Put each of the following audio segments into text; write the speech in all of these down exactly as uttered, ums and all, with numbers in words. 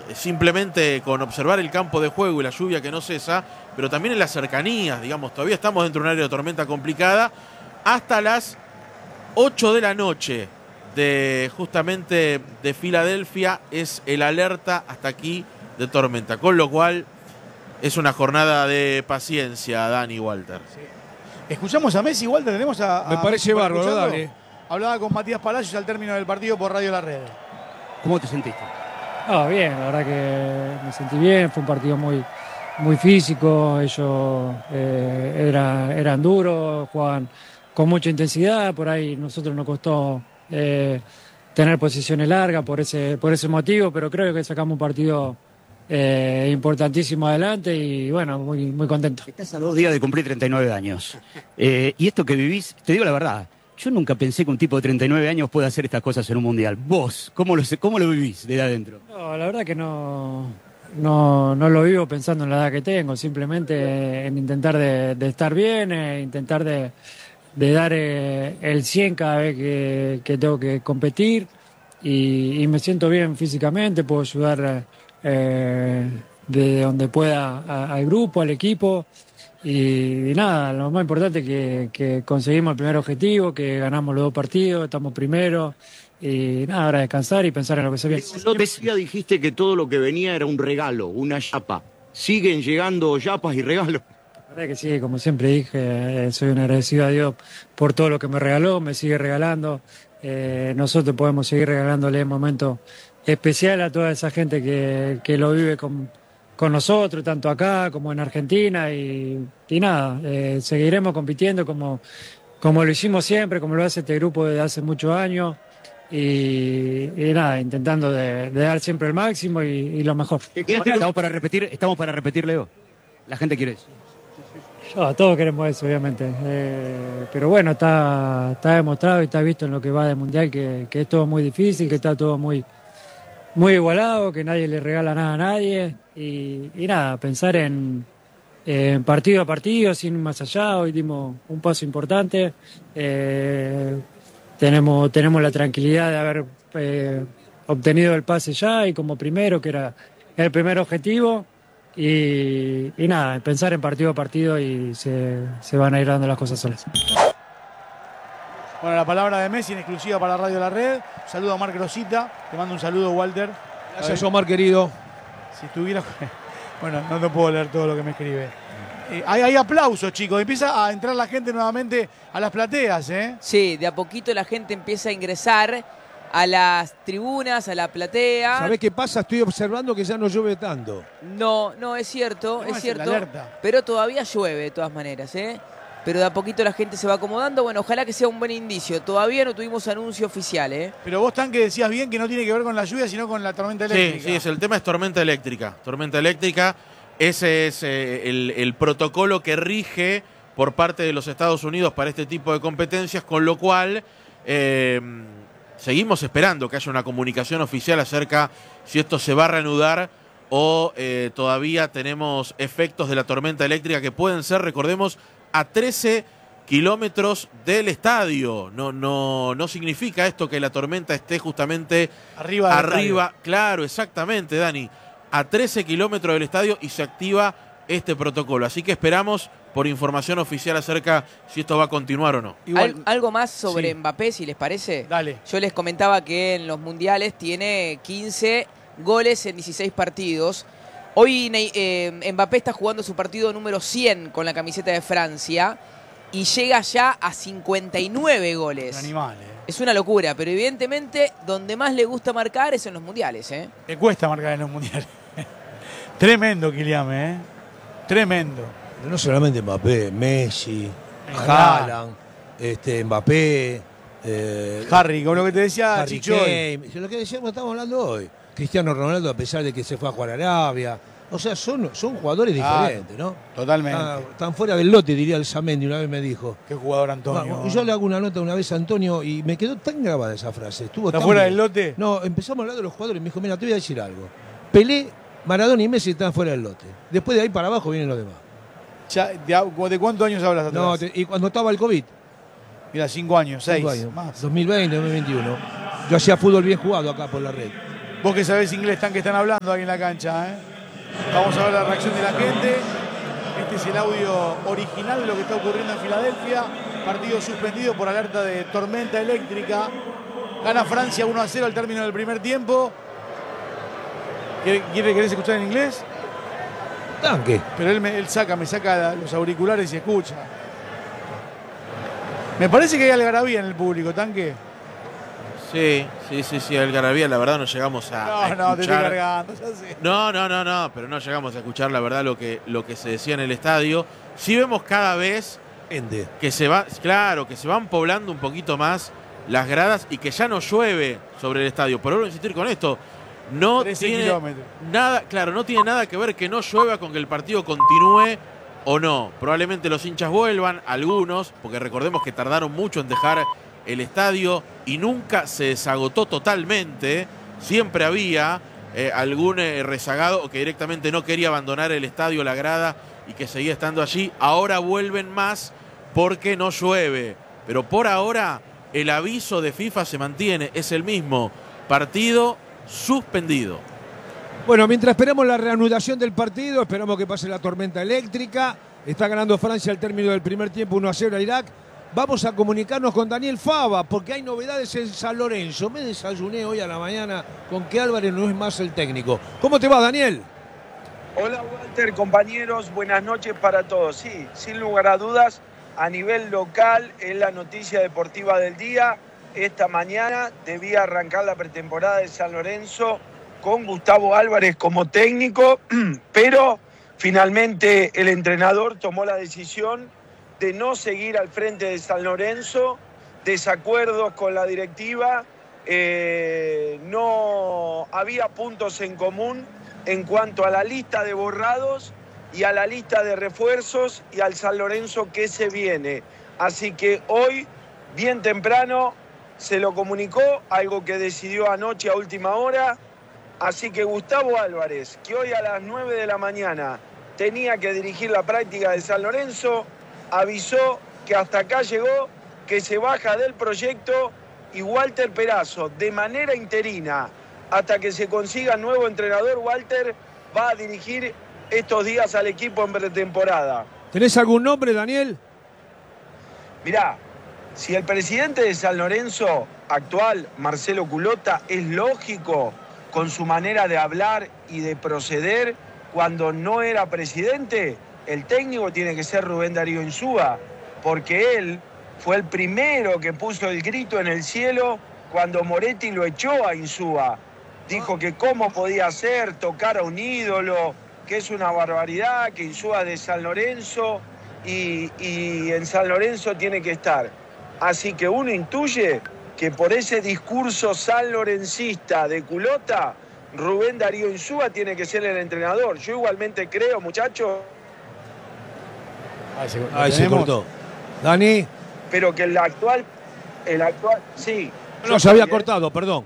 simplemente con observar el campo de juego y la lluvia que no cesa, pero también en las cercanías, digamos, todavía estamos dentro de un área de tormenta complicada, hasta las ocho de la noche de justamente de Filadelfia es el alerta hasta aquí de tormenta, con lo cual es una jornada de paciencia, Dani, Walter. Sí. Escuchamos a Messi, Walter, tenemos a... a Me parece bárbaro, dale. Hablaba con Matías Palacios al término del partido por Radio La Red. ¿Cómo te sentiste? Ah, bien, la verdad que me sentí bien, fue un partido muy, muy físico, ellos eh, era, eran duros, jugaban con mucha intensidad, por ahí nosotros nos costó eh, tener posiciones largas por ese, por ese motivo, pero creo que sacamos un partido eh, importantísimo adelante y bueno, muy, muy contento. Estás a dos días de cumplir treinta y nueve años. Eh, y esto que vivís, te digo la verdad, yo nunca pensé que un tipo de treinta y nueve años pueda hacer estas cosas en un mundial. Vos, ¿cómo lo, cómo lo vivís desde adentro? No, la verdad que no, no, no lo vivo pensando en la edad que tengo, simplemente en intentar de, de estar bien, eh, intentar de, de dar eh, el cien cada vez que, que tengo que competir y, y me siento bien físicamente, puedo ayudar eh, de donde pueda a, al grupo, al equipo. Y, y nada, lo más importante es que, que conseguimos el primer objetivo, que ganamos los dos partidos, estamos primero y nada, ahora descansar y pensar en lo que se viene. No decía, dijiste que todo lo que venía era un regalo, una yapa. ¿Siguen llegando yapas y regalos? La verdad que sí, como siempre dije, eh, soy un agradecido a Dios por todo lo que me regaló, me sigue regalando. Eh, nosotros podemos seguir regalándole momentos especiales a toda esa gente que, que lo vive con con nosotros, tanto acá como en Argentina, y, y nada, eh, seguiremos compitiendo como, como lo hicimos siempre, como lo hace este grupo desde hace muchos años, y, y nada, intentando de, de dar siempre el máximo y, y lo mejor. Estamos para repetir, estamos para repetir, Leo. La gente quiere eso. Yo, todos queremos eso, obviamente, eh, pero bueno, está, está demostrado y está visto en lo que va del Mundial que, que es todo muy difícil, que está todo muy... muy igualado, que nadie le regala nada a nadie y, y nada, pensar en, en partido a partido, sin ir más allá. Hoy dimos un paso importante, eh, tenemos, tenemos la tranquilidad de haber eh, obtenido el pase ya y como primero, que era el primer objetivo y, y nada, pensar en partido a partido y se, se van a ir dando las cosas solas. Bueno, la palabra de Messi en exclusiva para Radio La Red. Saludo a Marc Rosita. Te mando un saludo, Walter. Gracias, Omar, querido. Si estuviera... Bueno, no te puedo leer todo lo que me escribe. Eh, hay, hay aplausos, chicos. Empieza a entrar la gente nuevamente a las plateas, ¿eh? Sí, de a poquito la gente empieza a ingresar a las tribunas, a la platea. ¿Sabés qué pasa? Estoy observando que ya no llueve tanto. No, no, es cierto, No, es es cierto. la alerta. Pero todavía llueve de todas maneras, ¿eh? Pero de a poquito la gente se va acomodando. Bueno, ojalá que sea un buen indicio. Todavía no tuvimos anuncio oficial, ¿eh? Pero vos, Tanque, decías bien que no tiene que ver con la lluvia, sino con la tormenta eléctrica. Sí, sí, es, el tema es tormenta eléctrica. Tormenta eléctrica, ese es eh, el, el protocolo que rige por parte de los Estados Unidos para este tipo de competencias, con lo cual eh, seguimos esperando que haya una comunicación oficial acerca si esto se va a reanudar o eh, todavía tenemos efectos de la tormenta eléctrica que pueden ser, recordemos, a trece kilómetros del estadio. No, no, no significa esto que la tormenta esté justamente Arriba del arriba. estadio. Claro, exactamente, Dani. A trece kilómetros del estadio y se activa este protocolo. Así que esperamos por información oficial acerca si esto va a continuar o no. Igual, Al- algo más sobre sí. Mbappé, si les parece. Dale. Yo les comentaba que en los mundiales tiene quince goles en dieciséis partidos. Hoy eh, Mbappé está jugando su partido número cien con la camiseta de Francia y llega ya a cincuenta y nueve goles. Un animal, ¿eh? Es una locura, pero evidentemente donde más le gusta marcar es en los mundiales, ¿eh? Le cuesta marcar en los mundiales. Tremendo, Kylian, ¿eh? Tremendo. No solamente Mbappé, Messi, Ojalá. Haaland, este, Mbappé, eh, Harry, con lo que te decía Harry Chicho hoy. Kane, lo que decíamos, estamos hablando hoy. Cristiano Ronaldo, a pesar de que se fue a jugar a Arabia. O sea, son, son jugadores Ah, diferentes, ¿no? Totalmente. Ah, están fuera del lote, diría el Samendi, una vez me dijo. Qué jugador, Antonio. Bueno, yo le hago una nota una vez a Antonio y me quedó tan grabada esa frase. Estuvo ¿Está tan fuera bien. del lote? No, empezamos a hablar de los jugadores y me dijo, mira, te voy a decir algo. Pelé, Maradona y Messi están fuera del lote. Después de ahí para abajo vienen los demás. Ya, de, ¿De cuántos años hablas atrás? No, te- y cuando estaba el COVID, Mira, cinco años, seis. cinco años, Más. dos mil veinte, dos mil veintiuno, yo hacía fútbol bien jugado acá por la red. Vos que sabés inglés, tan que están hablando ahí en la cancha, ¿eh? Vamos a ver la reacción de la gente. Este es el audio original de lo que está ocurriendo en Filadelfia. Partido suspendido por alerta de tormenta eléctrica. Gana Francia uno a cero al término del primer tiempo. ¿Quiere, ¿Querés escuchar en inglés? Tanque. Pero él, me, él saca, me saca los auriculares y escucha. Me parece que hay algarabía en el público, Tanque. Sí, sí, sí, sí, algarabía, la verdad no llegamos a, No, a no, escuchar. te estoy cargando, ya sé. No, no, no, no, pero no llegamos a escuchar la verdad lo que, lo que se decía en el estadio. Sí vemos cada vez Ende. que se va, claro, que se van poblando un poquito más las gradas y que ya no llueve sobre el estadio. Pero vuelvo a insistir con esto, no tiene kilómetros. nada, claro, no tiene nada que ver que no llueva con que el partido continúe o no. Probablemente los hinchas vuelvan, algunos, porque recordemos que tardaron mucho en dejar el estadio y nunca se desagotó totalmente. Siempre había eh, algún eh, rezagado o que directamente no quería abandonar el estadio, la grada, y que seguía estando allí. Ahora vuelven más porque no llueve. Pero por ahora el aviso de FIFA se mantiene, es el mismo. Partido suspendido. Bueno, mientras esperamos la reanudación del partido, esperamos que pase la tormenta eléctrica. Está ganando Francia al término del primer tiempo uno a cero a Irak. Vamos a comunicarnos con Daniel Fava, porque hay novedades en San Lorenzo. Me desayuné hoy a la mañana con que Álvarez no es más el técnico. ¿Cómo te va, Daniel? Hola, Walter, compañeros, buenas noches para todos. Sí, sin lugar a dudas, a nivel local es la noticia deportiva del día. Esta mañana debía arrancar la pretemporada de San Lorenzo con Gustavo Álvarez como técnico, pero finalmente el entrenador tomó la decisión de no seguir al frente de San Lorenzo, desacuerdos con la directiva, eh, no había puntos en común en cuanto a la lista de borrados y a la lista de refuerzos y al San Lorenzo que se viene. Así que hoy, bien temprano, se lo comunicó, algo que decidió anoche a última hora. Así que Gustavo Álvarez, que hoy a las nueve de la mañana tenía que dirigir la práctica de San Lorenzo, avisó que hasta acá llegó, que se baja del proyecto, y Walter Perazo, de manera interina, hasta que se consiga nuevo entrenador, Walter va a dirigir estos días al equipo en pretemporada. ¿Tenés algún nombre, Daniel? Mirá, si el presidente de San Lorenzo actual, Marcelo Culota, es lógico con su manera de hablar y de proceder cuando no era presidente, el técnico tiene que ser Rubén Darío Insúa, porque él fue el primero que puso el grito en el cielo cuando Moretti lo echó a Insúa. Dijo que cómo podía ser tocar a un ídolo, que es una barbaridad, que Insúa es de San Lorenzo y, y en San Lorenzo tiene que estar. Así que uno intuye que por ese discurso sanlorencista de Culota, Rubén Darío Insúa tiene que ser el entrenador. Yo igualmente creo, muchachos. Ahí se, Ahí se cortó. Dani. Pero que el actual, el actual, sí. No, se había cortado, perdón.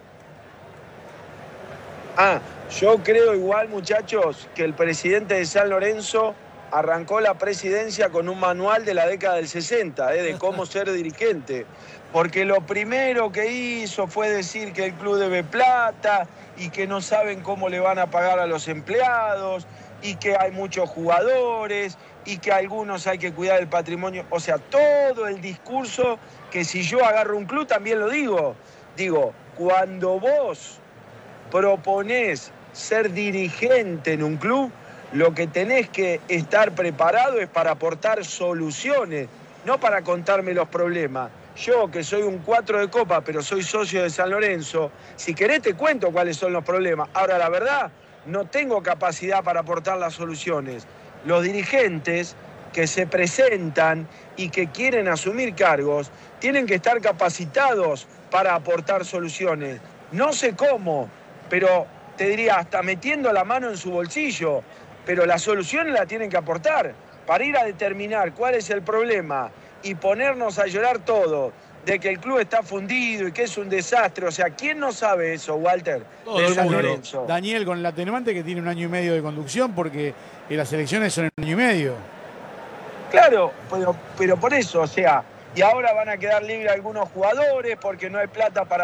Ah, yo creo igual, muchachos, que el presidente de San Lorenzo arrancó la presidencia con un manual de la década del sesenta, eh, de cómo ser dirigente. Porque lo primero que hizo fue decir que el club debe plata y que no saben cómo le van a pagar a los empleados y que hay muchos jugadores y que a algunos hay que cuidar el patrimonio. O sea, todo el discurso que si yo agarro un club también lo digo. Digo, cuando vos proponés ser dirigente en un club, lo que tenés que estar preparado es para aportar soluciones, no para contarme los problemas. Yo, que soy un cuatro de copa, pero soy socio de San Lorenzo, si querés te cuento cuáles son los problemas. Ahora, la verdad, no tengo capacidad para aportar las soluciones. Los dirigentes que se presentan y que quieren asumir cargos tienen que estar capacitados para aportar soluciones. No sé cómo, pero te diría hasta metiendo la mano en su bolsillo, pero las soluciones las tienen que aportar para ir a determinar cuál es el problema y ponernos a llorar todo de que el club está fundido y que es un desastre. O sea, ¿quién no sabe eso, Walter? Todo el mundo. Daniel, con el atenuante que tiene un año y medio de conducción, porque las elecciones son en un año y medio. Claro, pero, pero por eso, o sea, y ahora van a quedar libres algunos jugadores porque no hay plata para...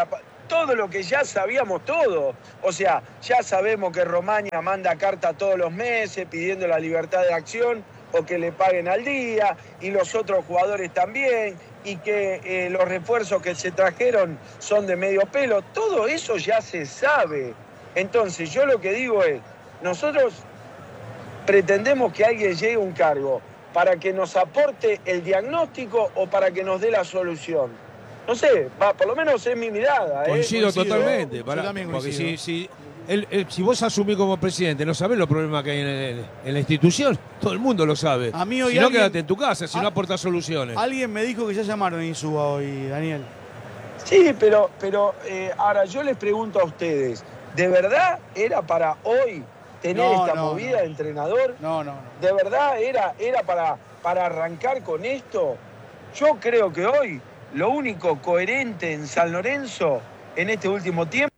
todo lo que ya sabíamos todo. O sea, ya sabemos que Romaña manda carta todos los meses pidiendo la libertad de acción o que le paguen al día, y los otros jugadores también, y que eh, los refuerzos que se trajeron son de medio pelo. Todo eso ya se sabe. Entonces, yo lo que digo es, nosotros pretendemos que alguien llegue a un cargo para que nos aporte el diagnóstico o para que nos dé la solución. No sé, va, por lo menos es mi mirada. ¿eh? Coincido, Coincido, totalmente. yo Pará, también porque coincido. si, si, él- él- si vos asumís como presidente, no sabés los problemas que hay en, el- en la institución, todo el mundo lo sabe. A mí hoy si no, alguien- quédate en tu casa, si Ah, no aportas soluciones. Alguien me dijo que ya llamaron a Insúa hoy, Daniel. Sí, pero, pero eh, ahora yo les pregunto a ustedes, ¿de verdad era para hoy tener No, esta no, movida no. de entrenador? No, no, no. ¿De verdad era, era para, para arrancar con esto? Yo creo que hoy lo único coherente en San Lorenzo en este último tiempo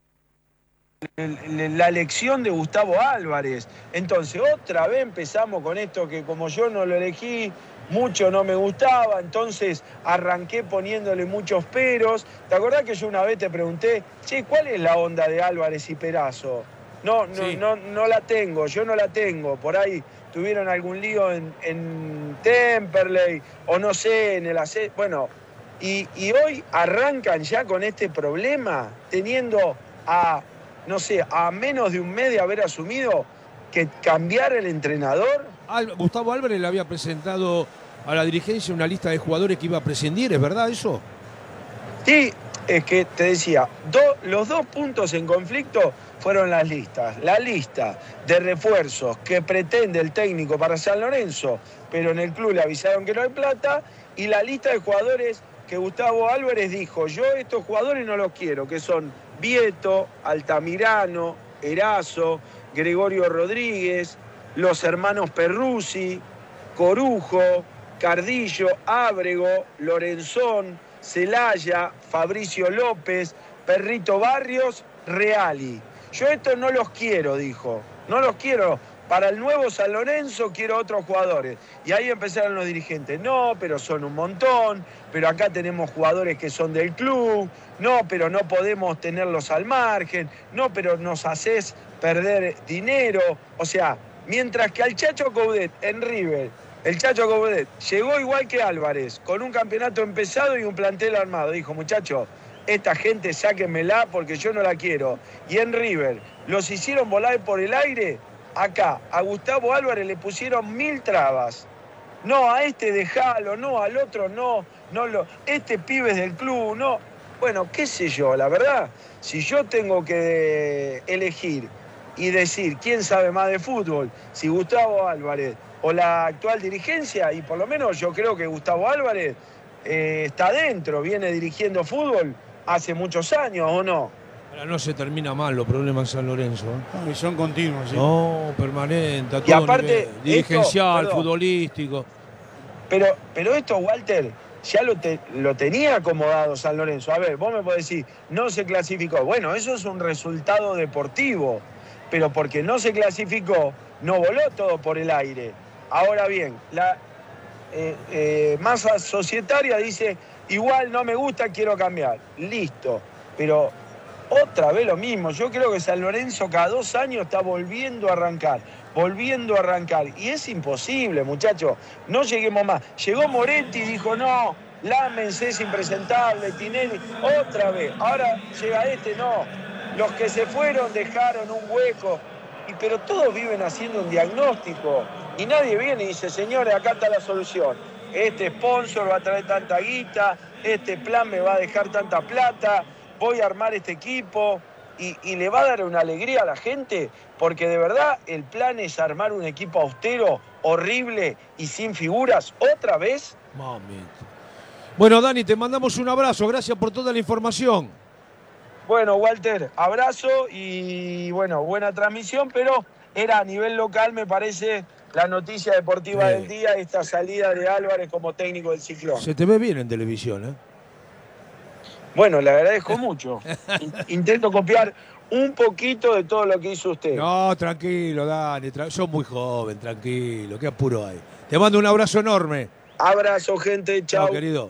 es la elección de Gustavo Álvarez. Entonces otra vez empezamos con esto que como yo no lo elegí, mucho no me gustaba, entonces arranqué poniéndole muchos peros. ¿Te acordás que yo una vez te pregunté, che, ¿cuál es la onda de Álvarez y Perazo? No, no, Sí. no, no la tengo, yo no la tengo. Por ahí tuvieron algún lío en, en Temperley, o no sé, en el ace... Bueno, y, y hoy arrancan ya con este problema, teniendo a, no sé, a menos de un mes de haber asumido que cambiar el entrenador. Al- Gustavo Álvarez le había presentado a la dirigencia una lista de jugadores que iba a prescindir, ¿es verdad eso? Sí, es que te decía, do- los dos puntos en conflicto fueron las listas. La lista de refuerzos que pretende el técnico para San Lorenzo, pero en el club le avisaron que no hay plata, y la lista de jugadores que Gustavo Álvarez dijo, yo estos jugadores no los quiero, que son Vieto, Altamirano, Erazo, Gregorio Rodríguez, los hermanos Perruzzi, Corujo, Cardillo, Ábrego, Lorenzón, Celaya, Fabricio López, Perrito Barrios, Reali. Yo estos no los quiero, dijo. No los quiero. Para el nuevo San Lorenzo quiero otros jugadores. Y ahí empezaron los dirigentes. No, pero son un montón. Pero acá tenemos jugadores que son del club. No, pero no podemos tenerlos al margen. No, pero nos haces perder dinero. O sea, mientras que al Chacho Coudet en River, el Chacho Coudet llegó igual que Álvarez, con un campeonato empezado y un plantel armado. Dijo, muchachos, esta gente sáquenmela porque yo no la quiero. Y en River los hicieron volar por el aire. Acá a Gustavo Álvarez le pusieron mil trabas. No, a este dejalo, no, al otro no, no lo, este pibe es del club, no. Bueno, qué sé yo, la verdad, si yo tengo que elegir y decir quién sabe más de fútbol, si Gustavo Álvarez o la actual dirigencia, y por lo menos yo creo que Gustavo Álvarez eh, está dentro, viene dirigiendo fútbol hace muchos años, ¿o no? Ahora no se termina mal los problemas en San Lorenzo. ¿eh? No, y son continuos, ¿sí? No, permanente, a Y todo aparte, nivel. Dirigencial, esto, perdón. futbolístico. Pero, pero esto, Walter, ya lo, te- lo tenía acomodado San Lorenzo. A ver, vos me podés decir, no se clasificó. Bueno, eso es un resultado deportivo, pero porque no se clasificó, no voló todo por el aire. Ahora bien, la eh, eh, masa societaria dice, igual no me gusta, quiero cambiar. Listo, pero otra vez lo mismo. Yo creo que San Lorenzo cada dos años está volviendo a arrancar, volviendo a arrancar. Y es imposible, muchachos. No lleguemos más. Llegó Moretti y dijo, no, Lámense es impresentable, Tinelli, otra vez. Ahora llega este, no. Los que se fueron dejaron un hueco. Y, pero todos viven haciendo un diagnóstico. Y nadie viene y dice, señores, acá está la solución. Este sponsor va a traer tanta guita, este plan me va a dejar tanta plata, voy a armar este equipo y, y le va a dar una alegría a la gente, porque de verdad el plan es armar un equipo austero, horrible y sin figuras, otra vez. Mamita. Bueno, Dani, te mandamos un abrazo, gracias por toda la información. Bueno, Walter, abrazo y bueno, buena transmisión, pero era a nivel local, me parece, la noticia deportiva Sí. del día, esta salida de Álvarez como técnico del Ciclón. Se te ve bien en televisión, ¿eh? Bueno, le agradezco mucho. In- Intento copiar un poquito de todo lo que hizo usted. No, tranquilo, Dani, tra- sos muy joven, tranquilo, qué apuro hay. Te mando un abrazo enorme. Abrazo, gente, chao. Chao, querido.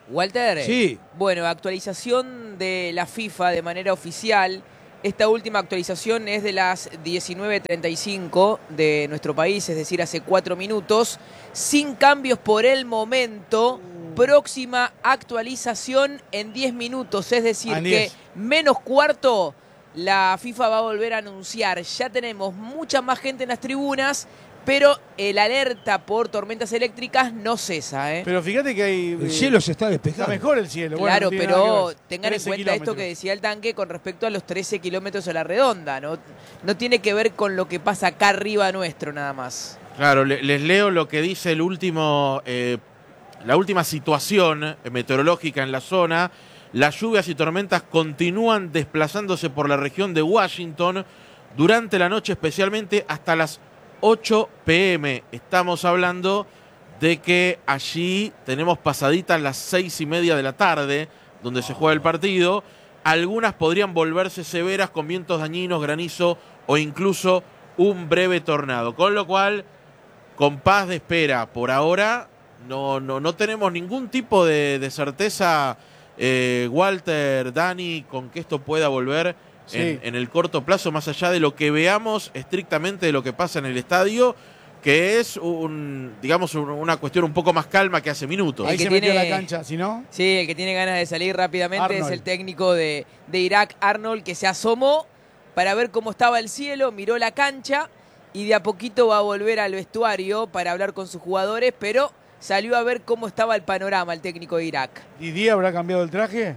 Walter. Sí. Bueno, actualización de la FIFA de manera oficial. Esta última actualización es de las diecinueve treinta y cinco de nuestro país, es decir, hace cuatro minutos. Sin cambios por el momento. Próxima actualización en diez minutos, es decir, En que diez. menos cuarto la FIFA va a volver a anunciar. Ya tenemos mucha más gente en las tribunas, pero el alerta por tormentas eléctricas no cesa, ¿eh? Pero fíjate que hay... El eh, cielo se está Está despejando. mejor el cielo. Bueno, Claro, no tiene nada pero que ver. tengan en trece cuenta esto que kilómetros. decía el tanque con respecto a los trece kilómetros a la redonda, ¿no? No tiene que ver con lo que pasa acá arriba nuestro nada más. Claro, le- les leo lo que dice el último, eh, la última situación meteorológica en la zona. Las lluvias y tormentas continúan desplazándose por la región de Washington durante la noche, especialmente hasta las ocho pe eme. Estamos hablando de que allí tenemos pasaditas las seis y media de la tarde, donde se juega el partido. Algunas podrían volverse severas con vientos dañinos, granizo o incluso un breve tornado. Con lo cual, con paz de espera, por ahora no, no, no tenemos ningún tipo de, de certeza, eh, Walter, Dani, con que esto pueda volver Sí. en, en el corto plazo, más allá de lo que veamos estrictamente de lo que pasa en el estadio, que es un, digamos, un- una cuestión un poco más calma que hace minutos. Ahí El que se metió a tiene- la cancha, si no... Sí, el que tiene ganas de salir rápidamente Arnold. es el técnico de, de Irak, Arnold, que se asomó para ver cómo estaba el cielo, miró la cancha y de a poquito va a volver al vestuario para hablar con sus jugadores, pero salió a ver cómo estaba el panorama el técnico de Irak. ¿Didier habrá cambiado el traje?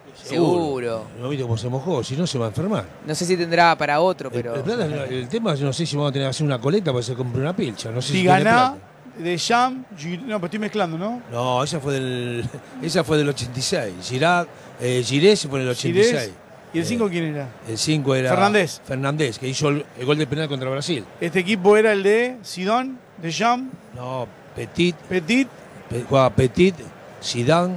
Seguro. No viste cómo se mojó, si no se va a enfermar. No sé si tendrá para otro, El, pero... el plata, el tema, yo no sé si vamos a tener que hacer una colecta para que se compre una pilcha. No sé si Si tiene ganá, plata. de Jam, Gir- no, pero estoy mezclando, ¿no? No, esa fue del, esa fue del ochenta y seis. Girac, eh, Giré se fue en el ochenta y seis. Girés. ¿Y el cinco quién era? El cinco era Fernández. Fernández, que hizo el, el gol de penal contra Brasil. Este equipo era el de Sidón, de Jam, No, Petit, Petit, Pe- jugaba Petit, Zidane,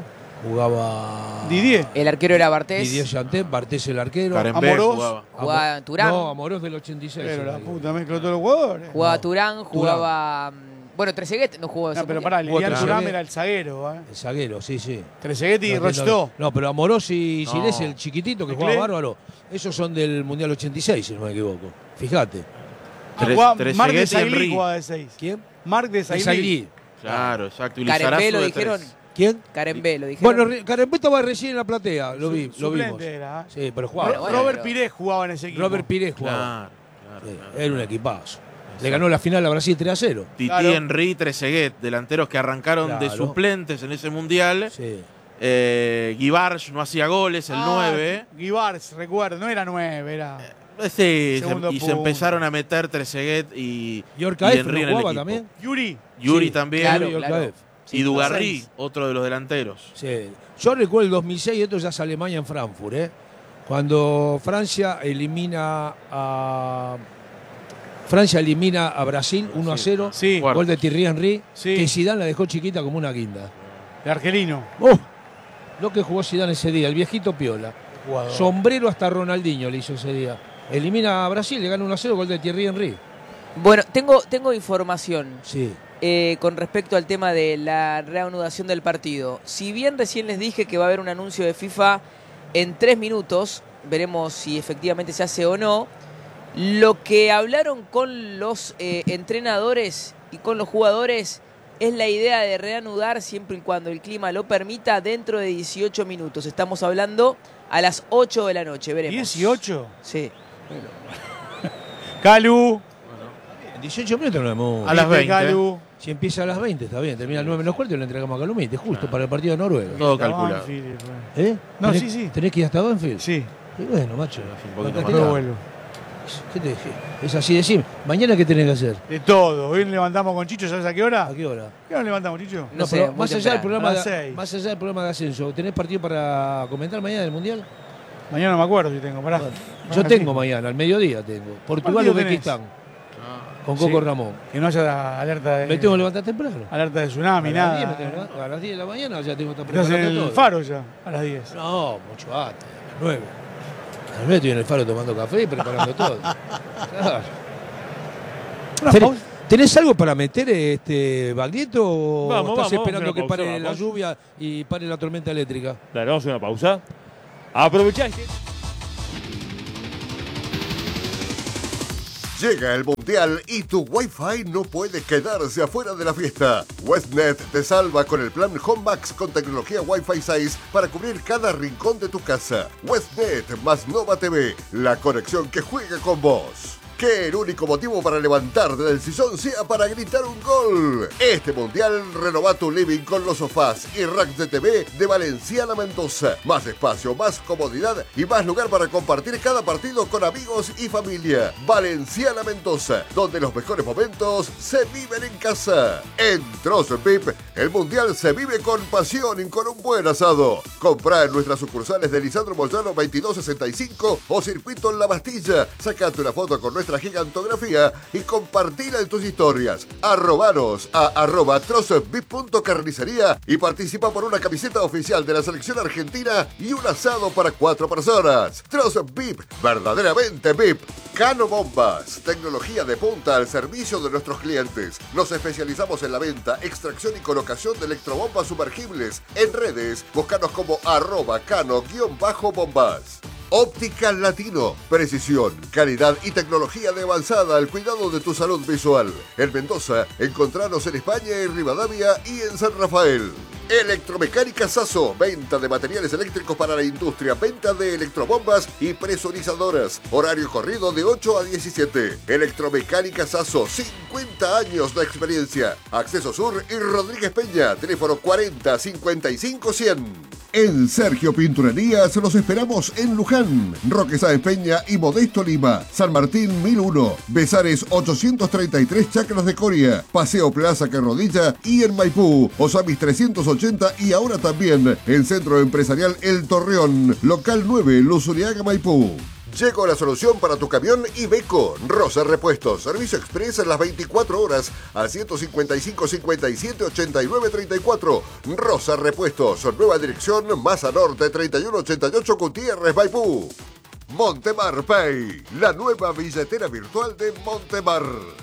jugaba Didier. El arquero era Bartés, Didier Chanté, Bartés el arquero. Carembé Amorós. jugaba. jugaba Turán, No, Amorós del ochenta y seis. Pero era la ahí. puta, mezcló todos los jugadores. jugaba No. Turán, jugaba... mm, Bueno, Trezeguet no jugó ese No, pero mundial. pará, Jugó Lilian Trezeguet. Thuram era el zaguero, ¿eh? El zaguero, sí, sí. Trezeguet y No, Rocheteau. no, no, pero Amorós y No. Girés, el chiquitito que ¿Mezclé? jugaba bárbaro, esos son del Mundial ochenta y seis, si no me equivoco. Fíjate. Ah, Tres- jugaba Trezeguet Marc de y Sailly Henry. jugaba de seis. ¿Quién? Marc de El Sailly. Zaguirí. Claro, exacto. Y Carembé Lizarazu lo de dijeron. tres. ¿Quién? Carembé lo dijeron. Bueno, Re- Carembé estaba recién en la platea, lo, vi, lo vimos. Suplente era, ¿eh? Sí, pero jugaba. Bueno, bueno, Robert pero- Pires jugaba en ese equipo. Robert Pires jugaba. Claro, claro, Sí, claro. era un equipazo. Le ganó la final a Brasil tres a cero. Tití, Claro. Henry, Trezeguet, delanteros que arrancaron de Claro. suplentes en ese mundial. Sí. Eh, Guibarch no hacía goles, el Ah, nueve. Guivars, recuerdo, no era nueve, era. Eh, Sí, Segundo se- y se punto. empezaron a meter Trezeguet y, Y y Orcaef Henry no en el jugaba equipo. también. Yuri. Yuri Sí, también. claro, Yuri claro. Orcaef. Y Dugarry, seis. otro de los delanteros. Sí. Yo recuerdo el dos mil seis, esto ya es Alemania en Frankfurt, ¿eh? Cuando Francia elimina a Francia elimina a Brasil uno a cero. Sí, Guarda. Gol de Thierry Henry, Sí. que Zidane la dejó chiquita como una guinda. de argelino. ¡Oh! Lo que jugó Zidane ese día, el viejito piola. Sombrero hasta Ronaldinho le hizo ese día. Elimina a Brasil, le gana uno a cero, gol de Thierry Henry. Bueno, tengo, tengo información Sí. eh, con respecto al tema de la reanudación del partido. Si bien recién les dije que va a haber un anuncio de FIFA en tres minutos, veremos si efectivamente se hace o no, lo que hablaron con los eh, entrenadores y con los jugadores es la idea de reanudar siempre y cuando el clima lo permita dentro de dieciocho minutos. Estamos hablando a las ocho de la noche, veremos. dieciocho. Sí. Calu. En dieciocho minutos no hemos... A las Viste, veinte. Calu. Si empieza a las veinte, está bien. Termina a las nueve menos cuarto y lo entregamos a Calumite, justo para el partido de Noruega. Todo Estaba calculado. Banfield, fue. ¿Eh? No, ¿Tenés- sí, sí. ¿Tenés que ir hasta Banfield? Sí, Y bueno, macho. Un poquito bancate más. yo la- vuelvo. ¿Qué te dije? Es así, decime. ¿Mañana qué tenés que hacer? De todo. Hoy levantamos con Chicho, ¿sabes a qué hora? ¿A qué hora? ¿Qué hora levantamos, Chicho? No sé, pero muy más allá, del temprano. programa A las de, seis. más allá del programa de ascenso, ¿tenés partido para comentar mañana del Mundial? Mañana no me acuerdo si tengo, pará. Bueno, Ah, yo sí. tengo mañana, al mediodía tengo. Portugal, partido Uzbekistán, con Sí. Coco Ramón. Que no haya alerta de. Me tengo que levantar temprano. Alerta de tsunami, a, nada. las diez me tengo que levantar. A las diez de la mañana ya tengo que estar Estás en preparando el todo. faro ya, a las diez. No, mucho antes, a las nueve. A las nueve estoy en el faro tomando café y preparando todo. Claro. Una Fede- pausa. ¿Tenés algo para meter, este Baglietto, o Vamos, estás vamos, esperando una que pausa, pare la vamos. lluvia y pare la tormenta eléctrica? Dale, vamos a una pausa. Aprovechá. Llega el Mundial y tu Wi-Fi no puede quedarse afuera de la fiesta. Westnet te salva con el plan Home Max con tecnología Wi-Fi seis para cubrir cada rincón de tu casa. Westnet más Nova T V, la conexión que juega con vos. Que el único motivo para levantarte del sillón sea para gritar un gol. Este mundial renova tu living con los sofás y racks de T V de Valenciana Mendoza. Más espacio, más comodidad y más lugar para compartir cada partido con amigos y familia. Valenciana Mendoza, donde los mejores momentos se viven en casa. En Trozo V I P, el mundial se vive con pasión y con un buen asado. Comprá en nuestras sucursales de Lisandro Moyano veintidós sesenta y cinco o Circuito en La Bastilla. Sacate una foto con nuestra gigantografía y compartila en tus historias. Arrobanos a arroba trozovip.carnicería y participa por una camiseta oficial de la selección argentina y un asado para cuatro personas. Trozo V I P, verdaderamente V I P. Cano Bombas, tecnología de punta al servicio de nuestros clientes. Nos especializamos en la venta, extracción y colocación de electrobombas sumergibles. En redes, búscanos como arroba cano-bombas. Óptica Latino, precisión, calidad y tecnología de avanzada al cuidado de tu salud visual. En Mendoza, encontranos en España, en Rivadavia y en San Rafael. Electromecánica Sasso, venta de materiales eléctricos para la industria, venta de electrobombas y presurizadoras. Horario corrido de ocho a diecisiete. Electromecánica Sasso, cincuenta años de experiencia. Acceso Sur y Rodríguez Peña, teléfono cuarenta cincuenta y cinco cien. En Sergio Pinturerías los esperamos en Luján, Roque Sáenz Peña y Modesto Lima, San Martín mil uno, Besares ochocientos treinta y tres Chacras de Coria, Paseo Plaza Carrodilla y en Maipú, Osamis trescientos ochenta y ahora también en Centro Empresarial El Torreón, local nueve, Luzuriaga, Maipú. Llegó la solución para tu camión Iveco. Rosa Repuestos. Servicio express en las veinticuatro horas al ciento cincuenta y cinco cincuenta y siete ochenta y nueve treinta y cuatro. Rosa Repuestos. Nueva dirección, Maza Norte treinta y uno ochenta y ocho Gutiérrez, Maipú. Montemar Pay. La nueva billetera virtual de Montemar.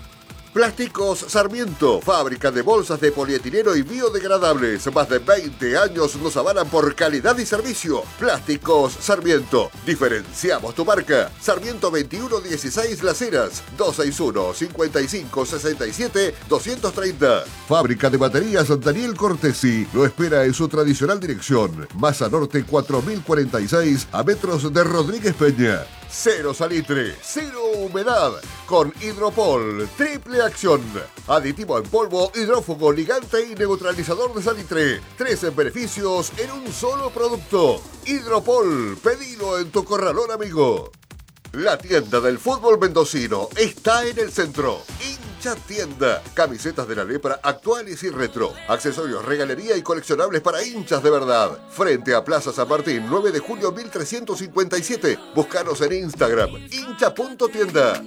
Plásticos Sarmiento, fábrica de bolsas de polietileno y biodegradables. Más de veinte años nos avalan por calidad y servicio. Plásticos Sarmiento, diferenciamos tu marca. Sarmiento veintiuno dieciséis Las Heras, dos seis uno, cincuenta y cinco sesenta y siete, doscientos treinta. Fábrica de baterías Daniel Cortesi, lo espera en su tradicional dirección. Maza Norte cuatro mil cuarenta y seis, a metros de Rodríguez Peña. Cero salitre, cero humedad, con Hidropol, triple acción. Aditivo en polvo, hidrófugo, ligante y neutralizador de salitre. Tres beneficios en un solo producto. Hidropol, pedilo en tu corralón amigo. La tienda del fútbol mendocino está en el centro. Hincha Tienda. Camisetas de la lepra actuales y retro. Accesorios, regalería y coleccionables para hinchas de verdad. Frente a Plaza San Martín, nueve de julio mil trescientos cincuenta y siete. Búscanos en Instagram. hincha punto tienda.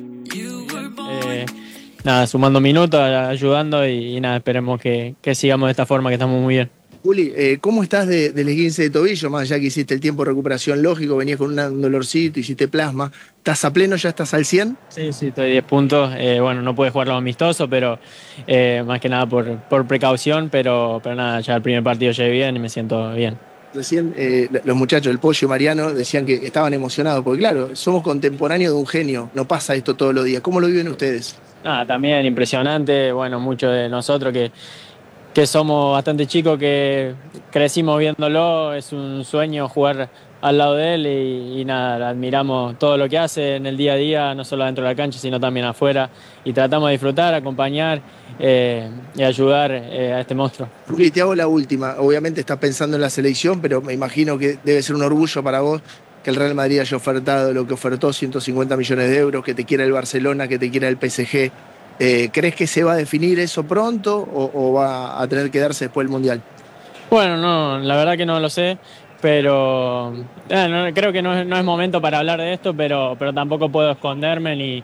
Eh, nada, sumando minutos, ayudando y, y nada, esperemos que, que sigamos de esta forma, que estamos muy bien. Juli, eh, ¿cómo estás de, del esguince de tobillo? Más allá que hiciste el tiempo de recuperación lógico, venías con un dolorcito, hiciste plasma. ¿Estás a pleno? ¿Ya estás al cien? Sí, sí, estoy diez puntos. Eh, bueno, no pude jugar lo amistoso, pero eh, más que nada por, por precaución, pero, pero nada, ya el primer partido llegué bien y me siento bien. Recién eh, los muchachos, el Pollo y Mariano, decían que estaban emocionados, porque claro, somos contemporáneos de un genio, no pasa esto todos los días. ¿Cómo lo viven ustedes? Nada, también impresionante, bueno, muchos de nosotros que... que somos bastante chicos, que crecimos viéndolo, es un sueño jugar al lado de él y, y nada, admiramos todo lo que hace en el día a día, no solo dentro de la cancha, sino también afuera, y tratamos de disfrutar, acompañar eh, y ayudar eh, a este monstruo. Y te hago la última, obviamente estás pensando en la selección, pero me imagino que debe ser un orgullo para vos que el Real Madrid haya ofertado lo que ofertó, ciento cincuenta millones de euros, que te quiera el Barcelona, que te quiera el P S G. Eh, ¿Crees que se va a definir eso pronto o, o va a tener que darse después del Mundial? Bueno, no, la verdad que no lo sé, pero eh, no, creo que no es, no es momento para hablar de esto, pero, pero tampoco puedo esconderme ni,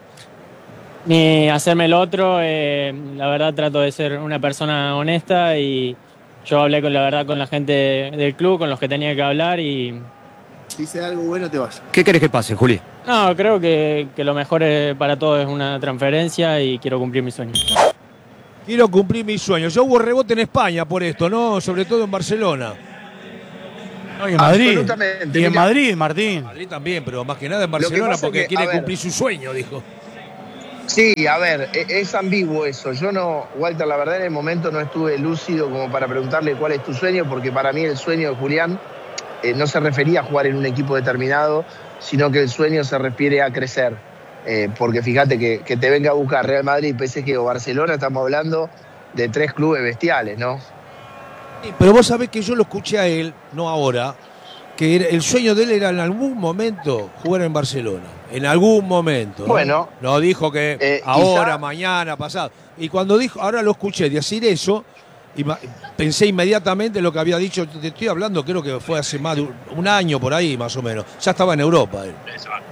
ni hacerme el otro. Eh, la verdad trato de ser una persona honesta y yo hablé con la verdad con la gente del club, con los que tenía que hablar y, Dice algo bueno, te vas. ¿Qué querés que pase, Juli? No, creo que, que lo mejor es para todos es una transferencia y quiero cumplir mi sueño. Quiero cumplir mis sueños. Ya hubo rebote en España por esto, ¿no? Sobre todo en Barcelona. No, y en Madrid. Absolutamente, Y en mira. Madrid, Martín. Madrid también, pero más que nada en Lo que Barcelona pasa porque es que, quiere a ver, cumplir su sueño, dijo. Sí, a ver, e- es ambiguo eso. Yo no, Walter, la verdad en el momento no estuve lúcido como para preguntarle cuál es tu sueño, porque para mí el sueño de Julián eh, no se refería a jugar en un equipo determinado, sino que el sueño se refiere a crecer. Eh, porque fíjate que, que te venga a buscar Real Madrid, P S G o Barcelona, estamos hablando de tres clubes bestiales, ¿no? Pero vos sabés que yo lo escuché a él, no ahora, que era- el sueño de él era en algún momento jugar en Barcelona. En algún momento. ¿no? Bueno. No dijo que Eh, ahora, quizá- mañana, pasado. Y cuando dijo, ahora lo escuché decir eso, ima- pensé inmediatamente lo que había dicho. Te estoy hablando, creo que fue hace más de un- un año por ahí, más o menos. Ya estaba en Europa él.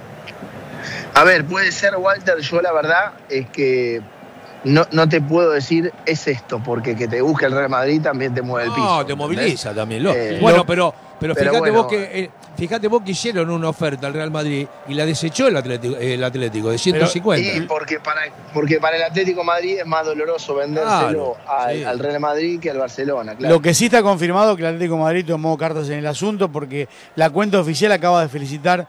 A ver, puede ser, Walter, yo la verdad es que no, no te puedo decir es esto, porque que te busque el Real Madrid también te mueve el piso. No, te moviliza ¿entendés? también. Lo- Eh, bueno, lo- pero, pero pero fíjate bueno, vos que eh, fíjate vos que hicieron una oferta al Real Madrid y la desechó el Atlético, el Atlético de ciento cincuenta. Sí, porque para, porque para el Atlético Madrid es más doloroso vendérselo Claro, al, sí. al Real Madrid que al Barcelona, claro. Lo que sí está confirmado que el Atlético de Madrid tomó cartas en el asunto porque la cuenta oficial acaba de felicitar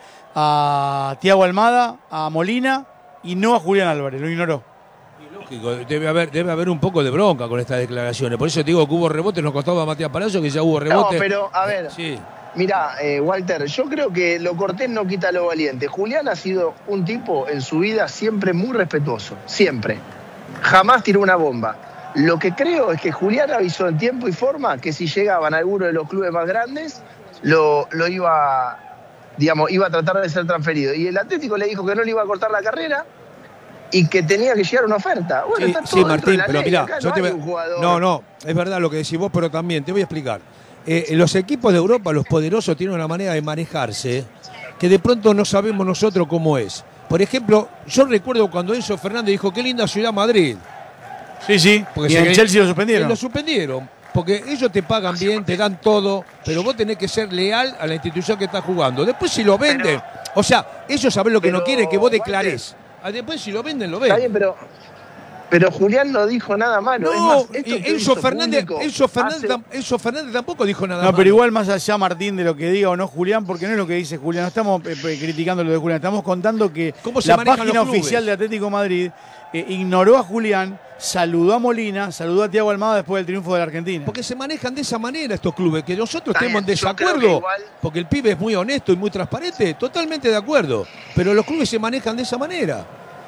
a Thiago Almada, a Molina y no a Julián Álvarez, lo ignoró. Lógico, debe haber, debe haber un poco de bronca con estas declaraciones. Por eso te digo que hubo rebote, nos costaba a Matías Palacio que ya hubo No, rebote. pero a ver, Sí. mira, eh, Walter, yo creo que lo cortés no quita lo valiente. Julián ha sido un tipo en su vida siempre muy respetuoso, siempre. Jamás tiró una bomba. Lo que creo es que Julián avisó en tiempo y forma que si llegaban a alguno de los clubes más grandes, lo, lo iba, digamos, iba a tratar de ser transferido. Y el Atlético le dijo que no le iba a cortar la carrera y que tenía que llegar una oferta. Bueno, Sí, está todo sí, dentro de Martín, la pero ley. mirá, Acá yo no te hay voy- un jugador. no, no, es verdad lo que decís vos, pero también te voy a explicar. Eh, los equipos de Europa, los poderosos, tienen una manera de manejarse que de pronto no sabemos nosotros cómo es. Por ejemplo, yo recuerdo cuando Enzo Fernández dijo, qué linda ciudad Madrid. Sí, sí. Porque y se- en Chelsea lo suspendieron. Y lo suspendieron. Porque ellos te pagan bien, te dan todo, pero vos tenés que ser leal a la institución que estás jugando. Después si lo venden, o sea, ellos saben lo que no pero, quieren, que vos Walter, declares. Ah, Después si lo venden, lo Está venden. bien, pero, pero Julián no dijo nada malo. es No, más, esto y que Enzo hizo Fernández, público Enzo Fernández, hace- tam- Enzo Fernández tampoco dijo nada No, malo. pero igual más allá, Martín, de lo que diga o no Julián, porque no es lo que dice Julián, no estamos eh, eh, criticando lo de Julián, estamos contando que ¿Cómo se la manejan página los clubes? oficial de Atlético de Madrid eh, ignoró a Julián, saludó a Molina, saludó a Thiago Almada después del triunfo de la Argentina. Porque se manejan de esa manera estos clubes, que nosotros Está estemos en bien, yo creo desacuerdo, que igual- porque el pibe es muy honesto y muy transparente, totalmente de acuerdo. Pero los clubes se manejan de esa manera.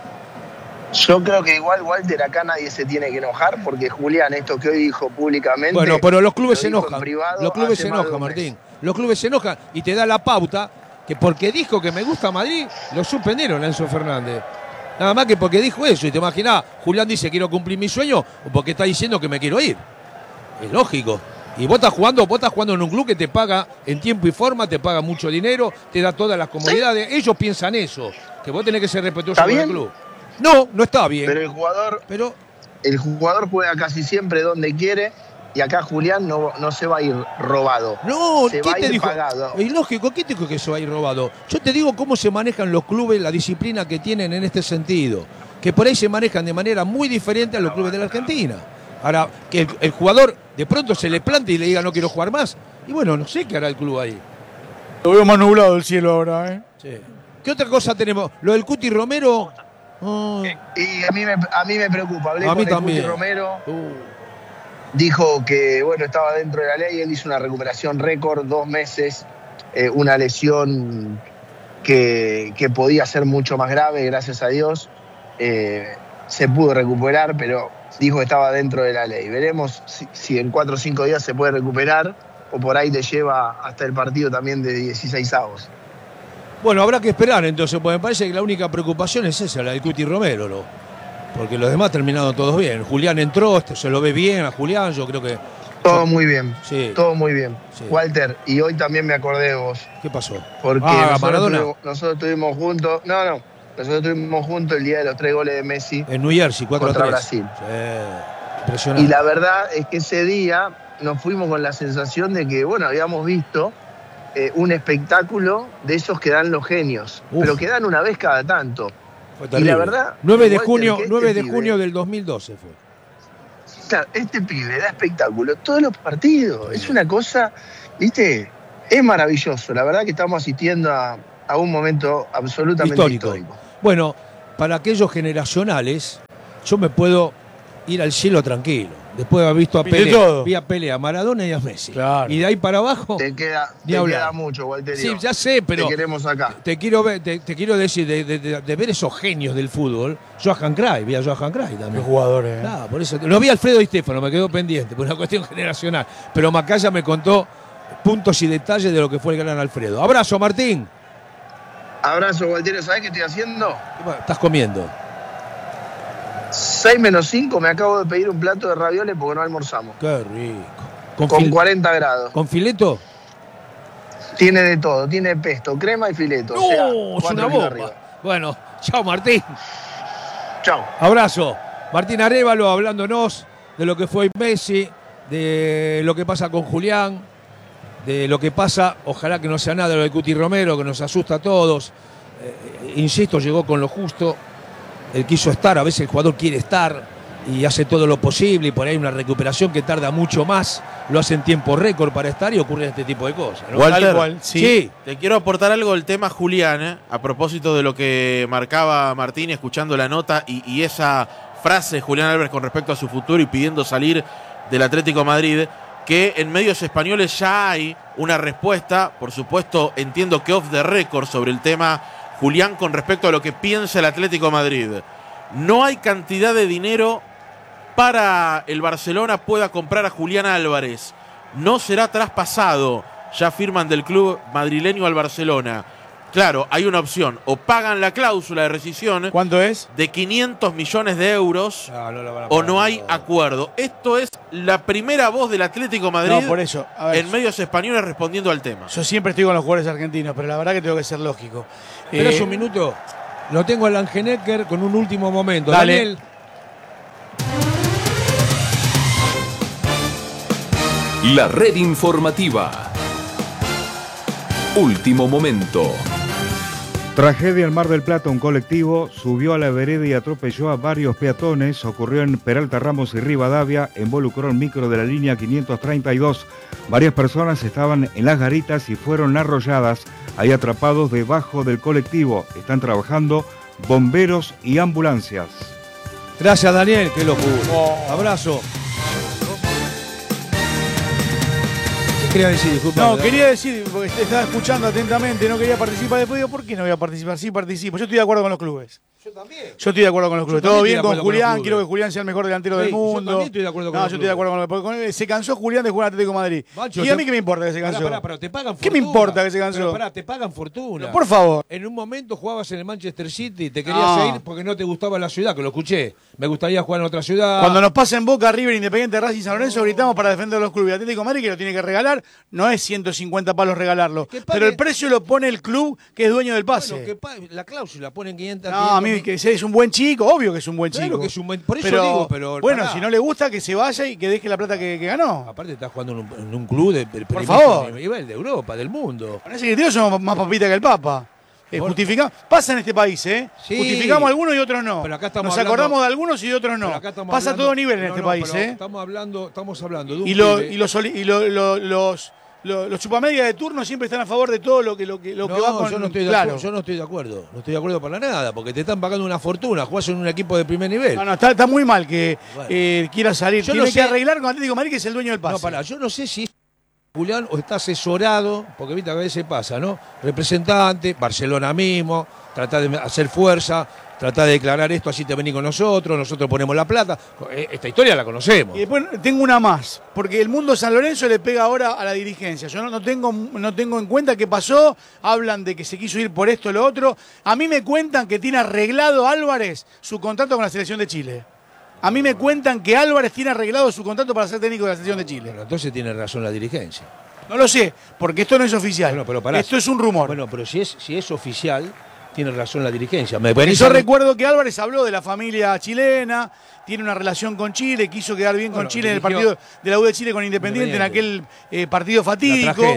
Yo creo que igual, Walter, acá nadie se tiene que enojar porque Julián, esto que hoy dijo públicamente. Bueno, pero los clubes lo se dijo en enojan. privado Los clubes hace se más de enojan, un mes. Martín. Los clubes se enojan y te da la pauta que porque dijo que me gusta Madrid, lo suspendieron a Enzo Fernández. Nada más que porque dijo eso. Y te imaginás, Julián dice quiero cumplir mi sueño o porque está diciendo que me quiero ir. Es lógico. Y vos estás jugando, vos estás jugando en un club que te paga en tiempo y forma, te paga mucho dinero, te da todas las comodidades. Ellos piensan eso, que vos tenés que ser respetuoso ¿Está con el bien? club. No, no está bien. Pero el jugador, Pero el jugador juega casi siempre donde quiere y acá Julián no, no se va a ir robado. no, se ¿qué va a te ir dijo? pagado. Es lógico, ¿qué te dijo que se va a ir robado? Yo te digo cómo se manejan los clubes, la disciplina que tienen en este sentido. Que por ahí se manejan de manera muy diferente a los clubes de la Argentina. Ahora, que el, el jugador de pronto se le plante y le diga no quiero jugar más. Y bueno, no sé qué hará el club ahí. Lo veo más nublado el cielo ahora, ¿eh? Sí. ¿Qué otra cosa tenemos? Lo del Cuti Romero. ah, Y a mí me, a mí me preocupa. Hablé A con mí el Cuti también. Romero. uh, Dijo que bueno estaba dentro de la ley, él hizo una recuperación récord, dos meses, eh, una lesión que, que podía ser mucho más grave, gracias a Dios. Eh, se pudo recuperar, pero dijo que estaba dentro de la ley. Veremos si, si en cuatro o cinco días se puede recuperar o por ahí le lleva hasta el partido también de dieciséis avos. Bueno, habrá que esperar entonces, porque me parece que la única preocupación es esa, la del Cuti Romero, ¿no? Porque los demás terminaron todos bien. Julián entró, este, se lo ve bien a Julián, yo creo que... Todo muy bien, Sí. todo muy bien. Sí. Walter, y hoy también me acordé de vos, ¿Qué pasó? porque Ah, nosotros, Maradona. estuvimos, nosotros estuvimos juntos, no, no, nosotros estuvimos juntos el día de los tres goles de Messi En New Jersey, cuatro a tres. contra Brasil. Sí, impresionante. Y la verdad es que ese día nos fuimos con la sensación de que, bueno, habíamos visto eh, un espectáculo de esos que dan los genios, Uf. pero que dan una vez cada tanto. Fue Y terrible. la verdad, nueve de Walter, junio, que este nueve de pibe- junio del dos mil doce fue. Claro, este pibe da espectáculo todos los partidos. Es una cosa, viste, es maravilloso. La verdad que estamos asistiendo a, a un momento absolutamente Histórico. histórico. Bueno, para aquellos generacionales, yo me puedo ir al cielo tranquilo. Después de haber visto a Viste Pelé, todo. vi a Pelé, a Maradona y a Messi. Claro. Y de ahí para abajo, Te queda, Ni te hablar. queda mucho, Walter. sí, ya sé, pero Te queremos acá. te quiero ver, te, te quiero decir, de, de- de- de ver esos genios del fútbol, Johan Cruyff, vi a Johan Cruyff también. Los jugadores. ¿eh? Nada, por eso. Lo vi a Alfredo Di Stéfano, me quedó pendiente, por una cuestión generacional. Pero Macaya me contó puntos y detalles de lo que fue el gran Alfredo. Abrazo, Martín. Abrazo, Walter. ¿Sabés qué estoy haciendo? Estás comiendo. seis menos cinco, me acabo de pedir un plato de ravioles porque no almorzamos. Qué rico. ¿Con, Con fil- cuarenta grados. ¿Con fileto? Tiene de todo, tiene pesto, crema y fileto. ¡No! o sea, Es cuatro una kilos bomba. arriba. Bueno, chao, Martín. Chao. Abrazo. Martín Arévalo hablándonos de lo que fue Messi, de lo que pasa con Julián, de lo que pasa, ojalá que no sea nada lo de Cuti Romero, que nos asusta a todos. Eh, insisto, llegó con lo justo. Él quiso estar, a veces el jugador quiere estar y hace todo lo posible y por ahí una recuperación que tarda mucho más, lo hace en tiempo récord para estar y ocurren este tipo de cosas, ¿no? Walter, Tal cual, sí. Sí. te quiero aportar algo del tema Julián, ¿eh? A propósito de lo que marcaba Martín escuchando la nota y, y esa frase de Julián Álvarez con respecto a su futuro y pidiendo salir del Atlético de Madrid, que en medios españoles ya hay una respuesta, por supuesto entiendo que off the record, sobre el tema Julián con respecto a lo que piensa el Atlético de Madrid. No hay cantidad de dinero para el Barcelona pueda comprar a Julián Álvarez. No será traspasado, ya firman del club madrileño al Barcelona. Claro, hay una opción, o pagan la cláusula de rescisión. ¿Cuánto es? De quinientos millones de euros, No, no la van a o pagar no hay todo. acuerdo. Esto es la primera voz del Atlético de Madrid No, por eso. A ver, en medios españoles respondiendo al tema. yo siempre estoy con los jugadores argentinos, pero la verdad que tengo que ser lógico. ¿Esperás Eh, un minuto? Lo tengo al Angenecker con un último momento. Dale. Daniel. La red informativa. Último momento. Tragedia en Mar del Plata. Un colectivo subió a la vereda y atropelló a varios peatones. Ocurrió en Peralta Ramos y Rivadavia. Involucró un micro de la línea quinientos treinta y dos. Varias personas estaban en las garitas y fueron arrolladas. Hay atrapados debajo del colectivo. Están trabajando bomberos y ambulancias. Gracias, Daniel. Qué locura. Abrazo. ¿Qué quería decir? Disculpa. No, quería decir, porque te estaba escuchando atentamente, no quería participar. Después digo, ¿por qué no voy a participar? Sí, participo. Yo estoy de acuerdo con los clubes. Yo también. Yo estoy de acuerdo con los clubes. Yo Todo también bien estoy de con acuerdo con los Julián. clubes. Quiero que Julián sea el mejor delantero Sí, del yo mundo. también estoy de acuerdo con no, los yo estoy de clubes. acuerdo con los clubes. Se cansó Julián de jugar Atlético de Madrid. Macho, ¿Y a te- mí qué me importa que se Pará, cansó? pará, pero te pagan ¿Qué me fortuna. importa que se cansó? Pero pará, te pagan fortuna. Por favor. En un momento jugabas en el Manchester City, te querías No. ir porque no te gustaba la ciudad, que lo escuché. Me gustaría jugar en otra ciudad. Cuando nos pasen Boca, River, Independiente, Racing, San Lorenzo, gritamos para defender a los clubes. Atlético de Madrid, que lo tiene que regalar, no es ciento cincuenta palos regalarlo. Que pague- Pero el precio lo pone el club que es dueño del pase. Bueno, que pa- la cláusula ponen quinientos. No, a mí que es un buen chico, obvio que es un buen Claro chico. que es un buen- por eso pero, digo, pero bueno, pará. si no le gusta, que se vaya y que deje la plata que, que ganó. Aparte estás jugando en un, en un club de, de primer favor. nivel de Europa, del mundo. Con ese criterio somos más papita que el Papa. Eh, justifica- Pasa en este país, ¿eh? Sí. Justificamos a algunos y otros no. Pero acá estamos Nos hablando- acordamos de algunos y de otros no. Pero acá estamos Pasa a hablando- todo nivel en No, este no, país, pero ¿eh? Estamos hablando, estamos hablando de un Y, lo- pibe- y los, soli- y lo- lo- los, los, los chupamedias de turno siempre están a favor de todo lo que, lo que, lo que va No, con... yo no estoy de claro. acuerdo, yo no estoy de acuerdo, no estoy de acuerdo para nada, porque te están pagando una fortuna, jugás en un equipo de primer nivel. No, no, está, está muy mal que Bueno. eh, quiera salir. Yo Tiene no que sé- arreglar con Atlético de Madrid, que es el dueño del pase. No, pará, yo no sé si es Julián o está asesorado, porque viste, a veces pasa, ¿no? Representante, Barcelona mismo, trata de hacer fuerza, trata de declarar esto, así te venís con nosotros, nosotros ponemos la plata. Eh, Esta historia la conocemos. Y después tengo una más, porque el mundo San Lorenzo le pega ahora a la dirigencia. Yo no, no tengo, no tengo en cuenta qué pasó, hablan de que se quiso ir por esto o lo otro. A mí me cuentan que tiene arreglado Álvarez su contrato con la selección de Chile. A mí me cuentan que Álvarez tiene arreglado su contrato para ser técnico de la selección de Chile. Bueno, entonces tiene razón la dirigencia. No lo sé, porque esto no es oficial. Bueno, pero pará. Esto es un rumor. Bueno, pero si es, si es oficial, tiene razón la dirigencia. Me Porque parece yo a mí- recuerdo que Álvarez habló de la familia chilena, tiene una relación con Chile, quiso quedar bien Bueno, con Chile en el dirigió- partido de la U de Chile con Independiente, en aquel Independiente. eh, partido fatídico. La tragedia.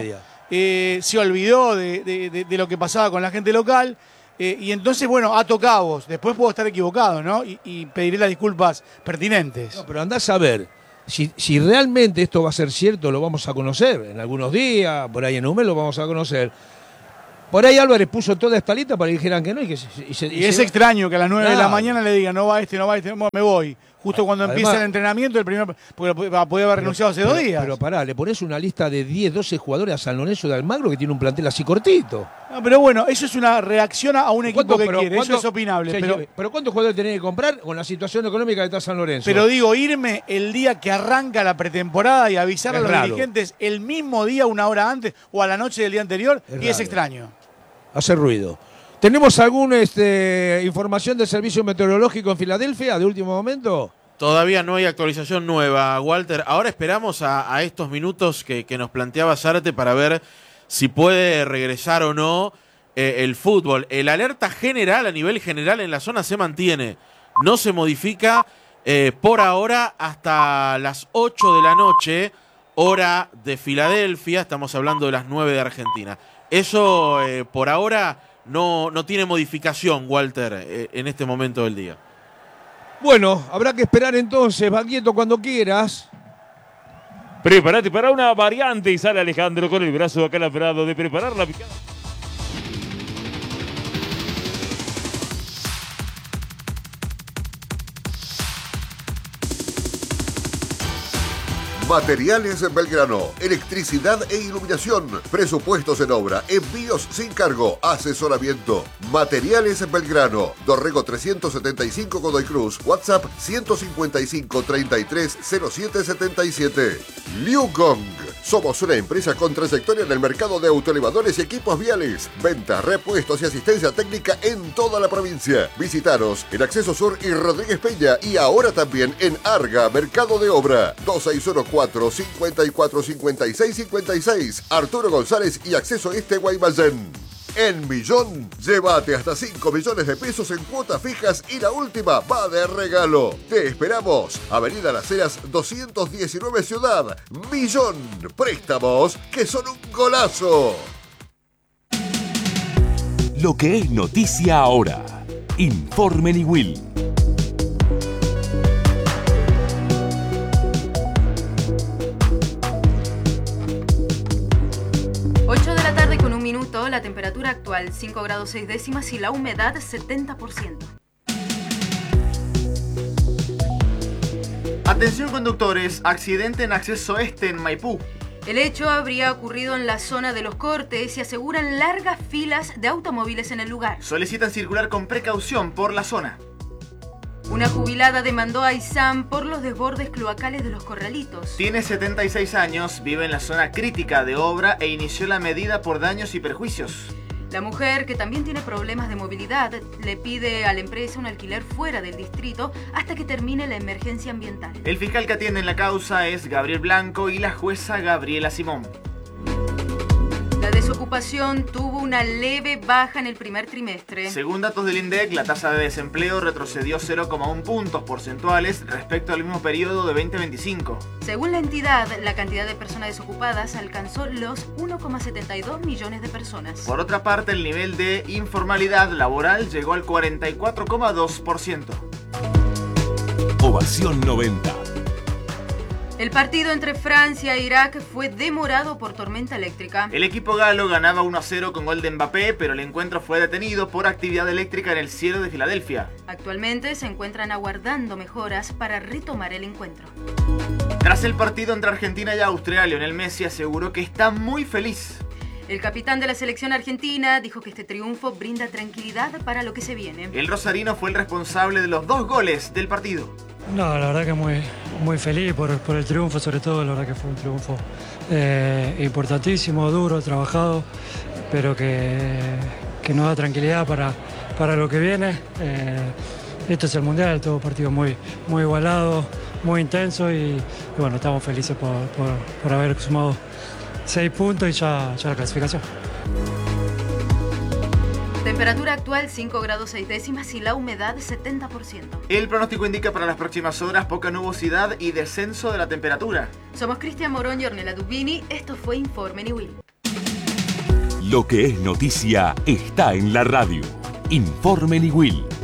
eh, se olvidó de, de, de, de lo que pasaba con la gente local. Eh, y entonces, bueno, ato cabos. Después puedo estar equivocado, ¿no? Y, y pediré las disculpas pertinentes. No, pero andás a ver, si, si realmente esto va a ser cierto, lo vamos a conocer. En algunos días, por ahí en un mes lo vamos a conocer. Por ahí Álvarez puso toda esta lista para que dijeran que no. Y, que se, y, se, y y es se... extraño que a las nueve claro. de la mañana le digan, no va este, no va este, me voy. Justo cuando Además, empieza el entrenamiento, el primer, porque podía haber renunciado hace pero, dos días. Pero pará, le pones una lista de diez, doce jugadores a San Lorenzo de Almagro que tiene un plantel así cortito. No, pero bueno, eso es una reacción a un equipo que quiere, ¿cuánto, eso es opinable. Sí, pero, sí, pero ¿cuántos jugadores tenés que comprar con la situación económica que está San Lorenzo? Pero digo, irme el día que arranca la pretemporada y avisar es a los raro. dirigentes el mismo día, una hora antes o a la noche del día anterior, Es y es raro. extraño. Hace ruido. ¿Tenemos alguna este, información del servicio meteorológico en Filadelfia de último momento? Todavía no hay actualización nueva, Walter. Ahora esperamos a, a estos minutos que, que nos planteaba Zárate para ver si puede regresar o no eh, el fútbol. El alerta general, a nivel general en la zona, se mantiene. No se modifica eh, por ahora hasta las ocho de la noche, hora de Filadelfia. Estamos hablando de las nueve de Argentina. Eso eh, por ahora no, no tiene modificación, Walter, eh, en este momento del día. Bueno, habrá que esperar entonces, Baglietto, cuando quieras. Prepárate para una variante y sale Alejandro con el brazo acalabrado de preparar la picada. Materiales en Belgrano, electricidad e iluminación, presupuestos en obra, envíos sin cargo, asesoramiento. Materiales en Belgrano, Dorrego trescientos setenta y cinco Godoy Cruz, WhatsApp ciento cincuenta y cinco treinta y tres cero siete setenta y siete. Liu Gong, somos una empresa con trayectoria en el mercado de autoelevadores y equipos viales. Venta, repuestos y asistencia técnica en toda la provincia. Visitaros en Acceso Sur y Rodríguez Peña y ahora también en Arga, Mercado de Obra. dos seis uno cuatro, cinco cuatro, cinco seis cinco seis. Arturo González y Acceso Este Guaymallén. En Millón, llévate hasta cinco millones de pesos en cuotas fijas y la última va de regalo. Te esperamos. Avenida Las Heras doscientos diecinueve Ciudad. Millón. Préstamos que son un golazo. Lo que es noticia ahora. Informe Niwil. ocho de la tarde con un minuto, la temperatura actual cinco grados seis décimas y la humedad setenta por ciento. Atención conductores, accidente en acceso este en Maipú. El hecho habría ocurrido en la zona de Los Cortes y aseguran largas filas de automóviles en el lugar. Solicitan circular con precaución por la zona. Una jubilada demandó a ISAM por los desbordes cloacales de Los Corralitos. Tiene setenta y seis años, vive en la zona crítica de obra e inició la medida por daños y perjuicios. La mujer, que también tiene problemas de movilidad, le pide a la empresa un alquiler fuera del distrito hasta que termine la emergencia ambiental. El fiscal que atiende en la causa es Gabriel Blanco y la jueza Gabriela Simón. La desocupación tuvo una leve baja en el primer trimestre. Según datos del INDEC, la tasa de desempleo retrocedió cero coma uno puntos porcentuales respecto al mismo periodo de veinte veinticinco. Según la entidad, la cantidad de personas desocupadas alcanzó los uno coma setenta y dos millones de personas. Por otra parte, el nivel de informalidad laboral llegó al cuarenta y cuatro coma dos por ciento. Ovación noventa. El partido entre Francia e Irak fue demorado por tormenta eléctrica. El equipo galo ganaba uno a cero con gol de Mbappé, pero el encuentro fue detenido por actividad eléctrica en el cielo de Filadelfia. Actualmente se encuentran aguardando mejoras para retomar el encuentro. Tras el partido entre Argentina y Austria, Lionel Messi aseguró que está muy feliz. El capitán de la selección argentina dijo que este triunfo brinda tranquilidad para lo que se viene. El rosarino fue el responsable de los dos goles del partido. No, la verdad que muy, muy feliz por, por el triunfo, sobre todo, la verdad que fue un triunfo eh, importantísimo, duro, trabajado, pero que, que nos da tranquilidad para, para lo que viene. Eh, esto es el Mundial, todo partido muy, muy igualado, muy intenso y, y bueno, estamos felices por, por, por haber sumado seis puntos y ya, ya la clasificación. Temperatura actual cinco grados seis décimas y la humedad setenta por ciento. El pronóstico indica para las próximas horas poca nubosidad y descenso de la temperatura. Somos Cristian Morón y Ornella Dubini. Esto fue Informe Niwil. Lo que es noticia está en la radio. Informe Nigüil.